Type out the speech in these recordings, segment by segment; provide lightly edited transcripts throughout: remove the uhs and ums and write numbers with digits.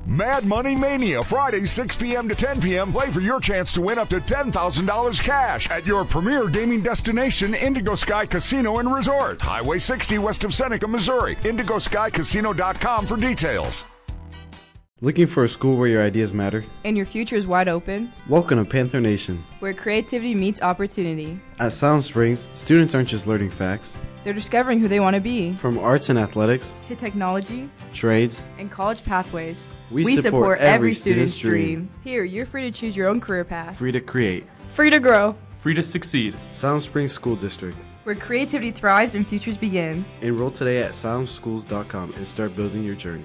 Mad Money Mania, Friday 6 p.m. to 10 p.m. Play for your chance to win up to $10,000 cash at your premier gaming destination, Indigo Sky Casino and Resort. Highway 60 west of Seneca, Missouri. IndigoSkyCasino.com for details. Looking for a school where your ideas matter? And your future is wide open? Welcome to Panther Nation, where creativity meets opportunity. At Sound Springs, students aren't just learning facts. They're discovering who they want to be. From arts and athletics, to technology, trades, and college pathways. We support every student's dream. Here, you're free to choose your own career path. Free to create. Free to grow. Free to succeed. Sound Springs School District, where creativity thrives and futures begin. Enroll today at soundschools.com and start building your journey.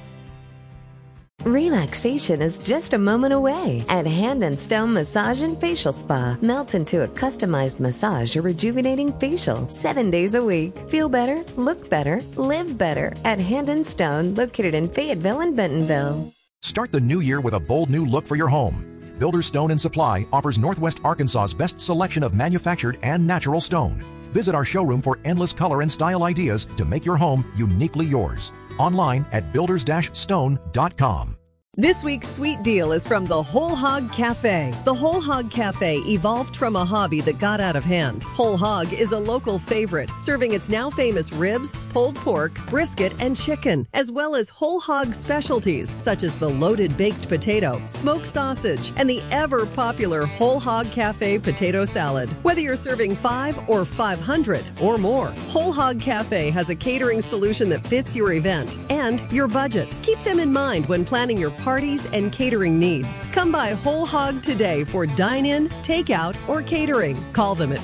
Relaxation is just a moment away at Hand and Stone Massage and Facial Spa. Melt into a customized massage or rejuvenating facial 7 days a week. Feel better, look better, live better at Hand and Stone, located in Fayetteville and Bentonville. Start the new year with a bold new look for your home. Builders Stone & Supply offers Northwest Arkansas's best selection of manufactured and natural stone. Visit our showroom for endless color and style ideas to make your home uniquely yours. Online at builders-stone.com. This week's sweet deal is from the Whole Hog Cafe. The Whole Hog Cafe evolved from a hobby that got out of hand. Whole Hog is a local favorite, serving its now famous ribs, pulled pork, brisket, and chicken, as well as whole hog specialties such as the loaded baked potato, smoked sausage, and the ever popular Whole Hog Cafe potato salad. Whether you're serving 5 or 500 or more, Whole Hog Cafe has a catering solution that fits your event and your budget. Keep them in mind when planning your parties and catering needs. Come by Whole Hog today for dine-in, takeout, or catering. Call them at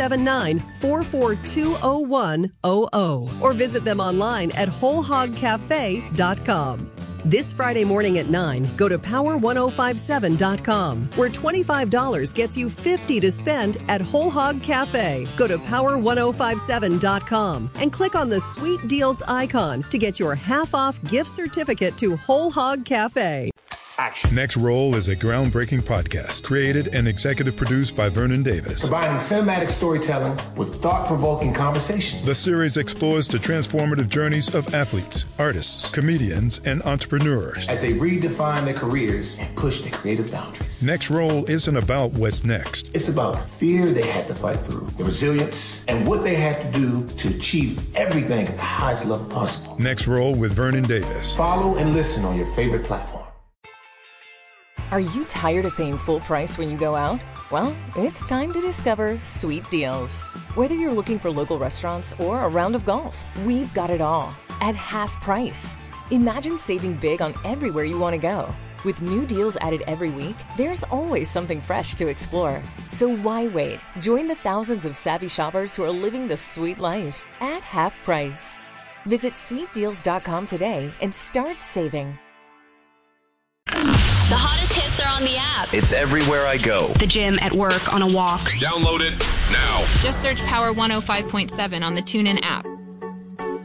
479-442-0100 or visit them online at wholehogcafe.com. This Friday morning at 9, go to power1057.com, where $25 gets you $50 to spend at Whole Hog Cafe. Go to power1057.com and click on the Sweet Deals icon to get your half-off gift certificate to Whole Hog Cafe. Action. Next Roll is a groundbreaking podcast created and executive produced by Vernon Davis. Combining cinematic storytelling with thought-provoking conversations. The series explores the transformative journeys of athletes, artists, comedians, and entrepreneurs as they redefine their careers and push their creative boundaries. Next Roll isn't about what's next. It's about the fear they had to fight through, the resilience, and what they had to do to achieve everything at the highest level possible. Next Roll with Vernon Davis. Follow and listen on your favorite platform. Are you tired of paying full price when you go out? Well, it's time to discover Sweet Deals. Whether you're looking for local restaurants or a round of golf, we've got it all at half price. Imagine saving big on everywhere you want to go. With new deals added every week, there's always something fresh to explore. So why wait? Join the thousands of savvy shoppers who are living the sweet life at half price. Visit sweetdeals.com today and start saving. The hottest hits are on the app. It's everywhere I go. The gym, at work, on a walk. Download it now. Just search Power 105.7 on the TuneIn app.